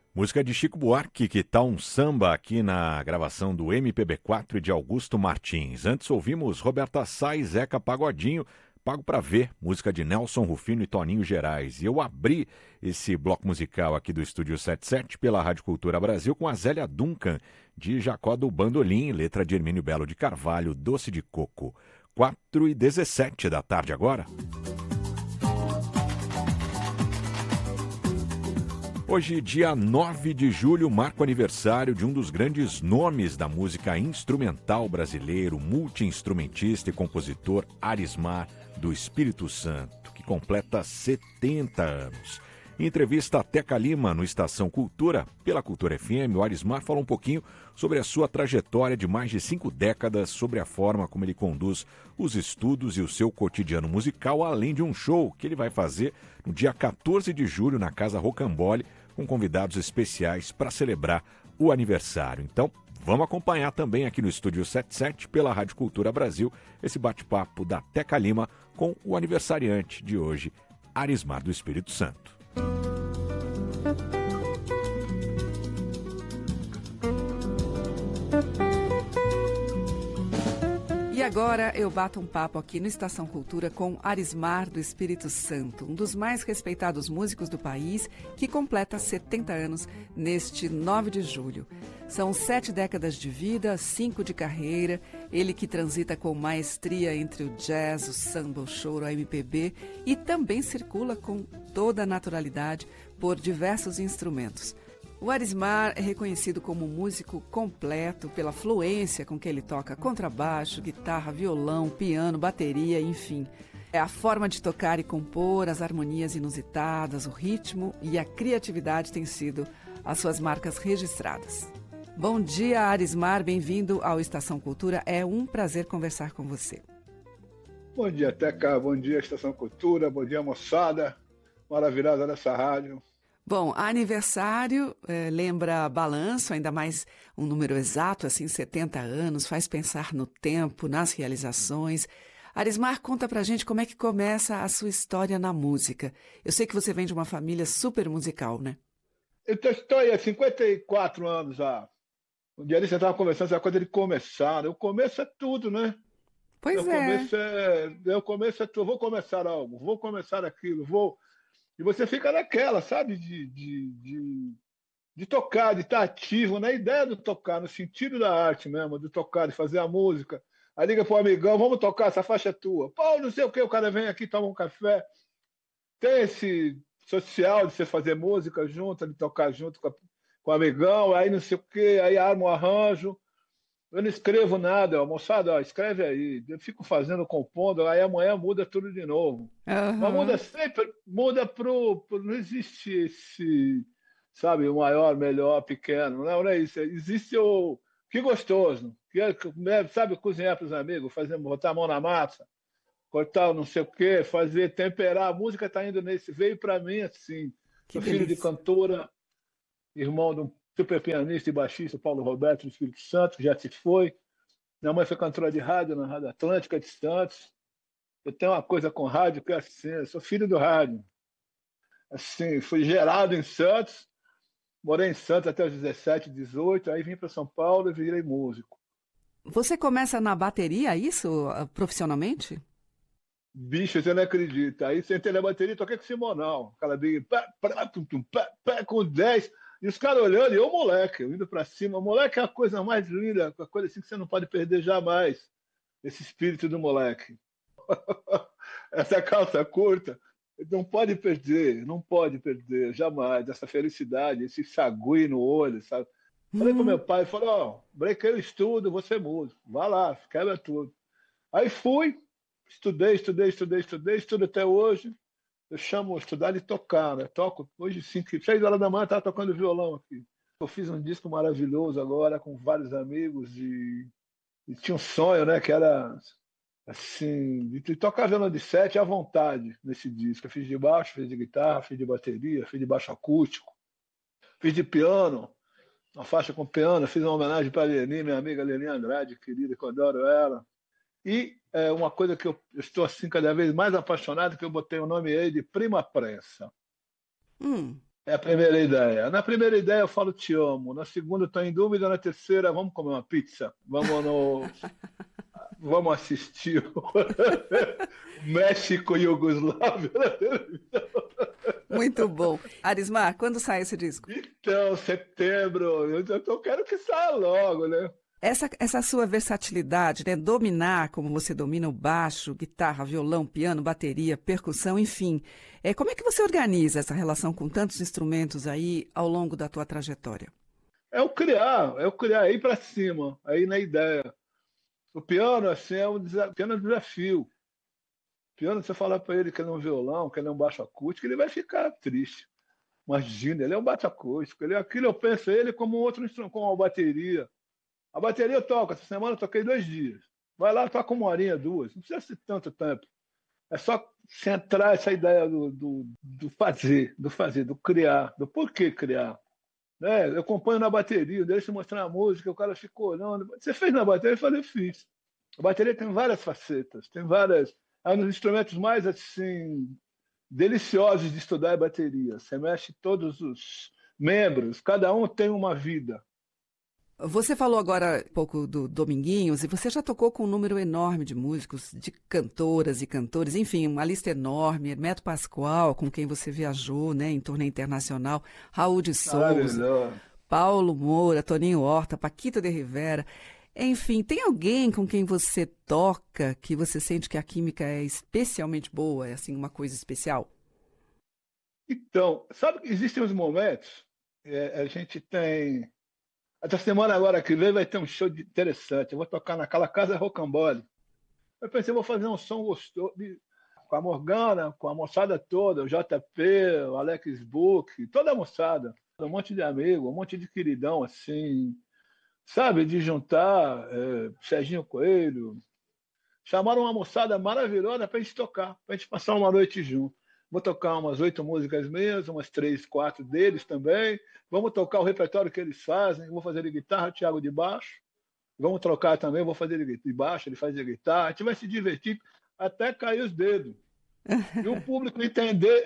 Música de Chico Buarque, que tá um samba aqui na gravação do MPB4 e de Augusto Martins. Antes ouvimos Roberta Sá e Zeca Pagodinho, Pago Pra Ver, música de Nelson Rufino e Toninho Gerais. E eu abri esse bloco musical aqui do Estúdio 77 pela Rádio Cultura Brasil com a Zélia Duncan, de Jacó do Bandolim, letra de Hermínio Belo de Carvalho, Doce de Coco. 4h17 da tarde agora. Hoje, dia 9 de julho, marca o aniversário de um dos grandes nomes da música instrumental brasileiro, multi-instrumentista e compositor Arismar do Espírito Santo, que completa 70 anos. Em entrevista a Teca Lima no Estação Cultura, pela Cultura FM, o Arismar falou um pouquinho sobre a sua trajetória de mais de 5 décadas, sobre a forma como ele conduz os estudos e o seu cotidiano musical, além de um show que ele vai fazer no dia 14 de julho na Casa Rocambole, com convidados especiais para celebrar o aniversário. Então, vamos acompanhar também aqui no Estúdio 77, pela Rádio Cultura Brasil, esse bate-papo da Teca Lima com o aniversariante de hoje, Arismar do Espírito Santo. E agora eu bato um papo aqui no Estação Cultura com Arismar do Espírito Santo, um dos mais respeitados músicos do país, que completa 70 anos neste 9 de julho. São 7 décadas de vida, 5 de carreira, ele que transita com maestria entre o jazz, o samba, o choro, a MPB e também circula com toda a naturalidade por diversos instrumentos. O Arismar é reconhecido como um músico completo pela fluência com que ele toca contrabaixo, guitarra, violão, piano, bateria, enfim. É a forma de tocar e compor, as harmonias inusitadas, o ritmo e a criatividade têm sido as suas marcas registradas. Bom dia, Arismar, bem-vindo ao Estação Cultura. É um prazer conversar com você. Bom dia, Teca. Bom dia, Estação Cultura. Bom dia, moçada maravilhosa dessa rádio. Bom, aniversário lembra balanço, ainda mais um número exato, assim, 70 anos, faz pensar no tempo, nas realizações. Arismar, conta pra gente como é que começa a sua história na música. Eu sei que você vem de uma família super musical, né? Eu estou aí há 54 anos já. Um dia você estava conversando essa coisa de começar. O começo é tudo, né? Pois é. O começo é tudo. Vou começar algo, vou começar aquilo, vou... E você fica naquela, sabe, de tocar, de estar ativo, na ideia do tocar, no sentido da arte mesmo, de tocar, de fazer a música. Aí liga pro amigão, vamos tocar, essa faixa é tua. Pô, não sei o que, o cara vem aqui, toma um café. Tem esse social de você fazer música junto, de tocar junto com o amigão, aí não sei o que, aí arma um arranjo. Eu não escrevo nada, moçada, ó, escreve aí. Eu fico fazendo, compondo, aí amanhã muda tudo de novo. Uhum. Mas muda sempre, muda pro... Não existe esse, sabe, o maior, melhor, pequeno. Não é isso. Existe o que gostoso. Sabe, cozinhar para os amigos, botar a mão na massa, cortar não sei o quê, fazer, temperar. A música está indo nesse. Veio para mim assim. Sou filho de cantora, irmão de um super pianista e baixista, Paulo Roberto do Espírito Santo, que já se foi. Minha mãe foi cantora de rádio na Rádio Atlântica de Santos. Eu tenho uma coisa com rádio que é assim, eu sou filho do rádio. Assim, fui gerado em Santos, morei em Santos até os 17, 18, aí vim para São Paulo e virei músico. Você começa na bateria, isso, profissionalmente? Bicho, você não acredita. Aí sentei na bateria e toquei com o Simonal. Aquela big pé, com 10. E os caras olhando, e eu, moleque, eu indo pra cima. O moleque é a coisa mais linda, uma coisa assim que você não pode perder jamais. Esse espírito do moleque. Essa calça curta, não pode perder, jamais. Essa felicidade, esse sagui no olho, sabe? Falei pro meu pai, falei, ó, brequei o estudo, vou ser músico. Vai lá, quebra tudo. Aí fui, estudo até hoje. Eu chamo estudar e tocar, né? Toco hoje 6 horas da manhã, estava tocando violão aqui. Eu fiz um disco maravilhoso agora com vários amigos e tinha um sonho, né? Que era assim, de tocar violão de 7 à vontade nesse disco. Eu fiz de baixo, fiz de guitarra, fiz de bateria, fiz de baixo acústico, fiz de piano, uma faixa com piano, fiz uma homenagem para a Leni, minha amiga Leni Andrade, querida, que eu adoro ela. E uma coisa que eu estou assim cada vez mais apaixonado, que eu botei o nome aí de Prima Prensa. É a primeira ideia. Na primeira ideia eu falo te amo. Na segunda eu estou em dúvida. Na terceira, vamos comer uma pizza. Vamos assistir o México e Iugoslávia na televisão. Muito bom. Arismar, quando sai esse disco? Então, setembro. Eu quero que saia logo, né? Essa sua versatilidade, né? Dominar, como você domina o baixo, guitarra, violão, piano, bateria, percussão, enfim. Como é que você organiza essa relação com tantos instrumentos aí ao longo da tua trajetória? É o criar, ir para cima, aí na ideia. O piano, assim, é um desafio. O piano, você falar para ele que ele é um violão, que ele é um baixo acústico, ele vai ficar triste. Imagina, ele é um baixo acústico. Aquilo eu penso ele como outro instrumento, como uma bateria. A bateria eu toco, essa semana eu toquei 2 dias. Vai lá, toca 1 horinha, 2. Não precisa ser tanto tempo. É só centrar essa ideia do fazer, do criar, do porquê criar. Né? Eu acompanho na bateria, deixo mostrar a música, o cara fica olhando. Você fez na bateria? Eu falei, fiz. A bateria tem várias facetas, tem várias. É um dos instrumentos mais assim deliciosos de estudar a bateria. Você mexe todos os membros, cada um tem uma vida. Você falou agora um pouco do Dominguinhos e você já tocou com um número enorme de músicos, de cantoras e cantores, enfim, uma lista enorme. Hermeto Pascoal, com quem você viajou, né, em turnê internacional, Raul de Souza, Paulo Moura, Toninho Horta, Paquita de Rivera. Enfim, tem alguém com quem você toca que você sente que a química é especialmente boa, é assim, uma coisa especial? Então, sabe que existem uns momentos, a gente tem... Essa semana agora que vem vai ter um show interessante. Eu vou tocar naquela casa Rocambole. Eu pensei, vou fazer um som gostoso com a Morgana, com a moçada toda, o JP, o Alex Book, toda a moçada. Um monte de amigo, um monte de queridão, assim, sabe? De juntar Serginho Coelho. Chamaram uma moçada maravilhosa para a gente tocar, para a gente passar uma noite junto. Vou tocar umas 8 músicas minhas, umas 3, 4 deles também. Vamos tocar o repertório que eles fazem. Vou fazer de guitarra, o Thiago de baixo. Vamos trocar também, vou fazer de baixo, ele faz de guitarra. A gente vai se divertir até cair os dedos. E o público entender,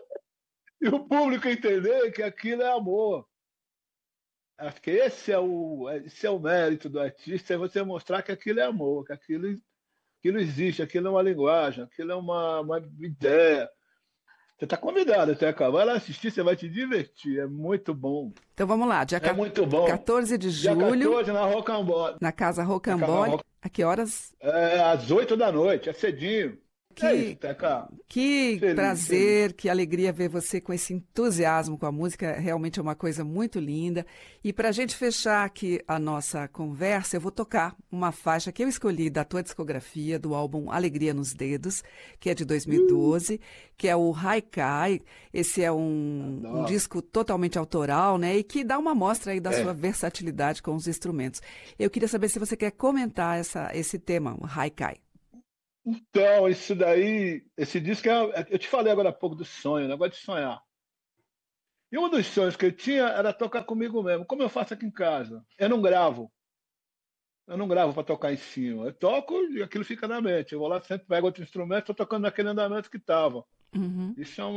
que aquilo é amor. Acho que esse é o mérito do artista, é você mostrar que aquilo é amor, que aquilo existe, aquilo é uma linguagem, aquilo é uma ideia. Você está convidado, Teca. Vai lá assistir, você vai te divertir. É muito bom. Então vamos lá, muito bom. 14 de julho. Dia 14 na Rocambole. Na Casa Rocambole. A que horas? Às 8 da noite, é cedinho. É isso, Teca. Que prazer, que alegria ver você com esse entusiasmo com a música. Realmente é uma coisa muito linda. E para a gente fechar aqui a nossa conversa, eu vou tocar uma faixa que eu escolhi da tua discografia, do álbum Alegria nos Dedos, que é de 2012, que é o Haikai. Esse é um disco totalmente autoral, né? E que dá uma amostra aí da sua versatilidade com os instrumentos. Eu queria saber se você quer comentar esse tema, o Haikai. Então, isso daí, esse disco, eu te falei agora há pouco do sonho, negócio de sonhar. E um dos sonhos que eu tinha era tocar comigo mesmo. Como eu faço aqui em casa? Eu não gravo para tocar em cima. Eu toco e aquilo fica na mente. Eu vou lá, sempre pego outro instrumento, estou tocando naquele andamento que estava. Uhum. Isso é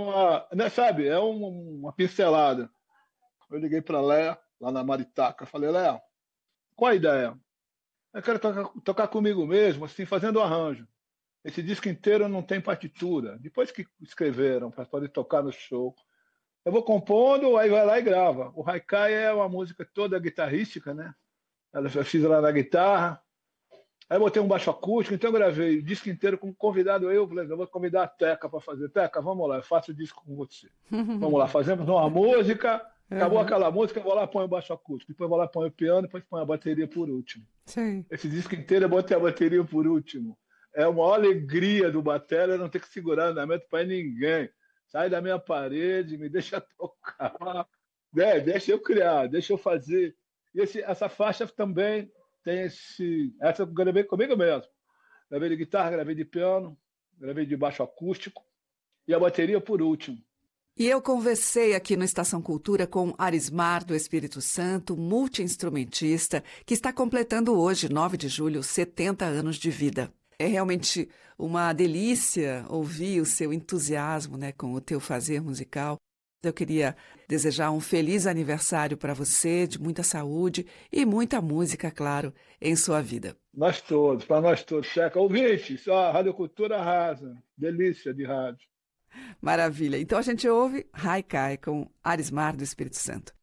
uma pincelada. Eu liguei para Léa, lá na Maritaca. Falei, Léa, qual a ideia? Eu quero tocar comigo mesmo, assim, fazendo o arranjo. Esse disco inteiro não tem partitura. Depois que escreveram para poder tocar no show, eu vou compondo, aí vai lá e grava. O Haikai é uma música toda guitarrística, né? Eu fiz lá na guitarra. Aí botei um baixo acústico, então eu gravei o disco inteiro com um convidado. Eu falei, eu vou convidar a Teca para fazer. Teca, vamos lá, eu faço o disco com você. Vamos lá, fazemos uma música, acabou aquela música, eu vou lá, ponho o baixo acústico. Depois eu vou lá, ponho o piano, depois ponho a bateria por último. Sim. Esse disco inteiro eu botei a bateria por último. É uma alegria do batera não ter que segurar andamento para ninguém. Sai da minha parede, me deixa tocar. Deixa eu criar, deixa eu fazer. E essa faixa também tem essa eu gravei comigo mesmo. Gravei de guitarra, gravei de piano, gravei de baixo acústico e a bateria por último. E eu conversei aqui no Estação Cultura com Arismar do Espírito Santo, multi-instrumentista, que está completando hoje, 9 de julho, 70 anos de vida. É realmente uma delícia ouvir o seu entusiasmo, né, com o teu fazer musical. Eu queria desejar um feliz aniversário para você, de muita saúde e muita música, claro, em sua vida. Nós todos, para nós todos. Checa. Ouvintes, a Rádio Cultura arrasa. Delícia de rádio. Maravilha. Então a gente ouve Haikai com Arismar do Espírito Santo.